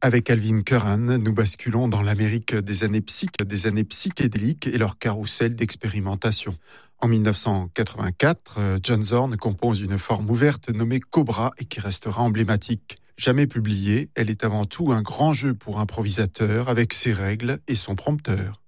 Avec Alvin Curran, nous basculons dans l'Amérique des années psychédéliques et leur carrousel d'expérimentation. En 1984, John Zorn compose une forme ouverte nommée Cobra et qui restera emblématique. Jamais publiée, elle est avant tout un grand jeu pour improvisateurs avec ses règles et son prompteur.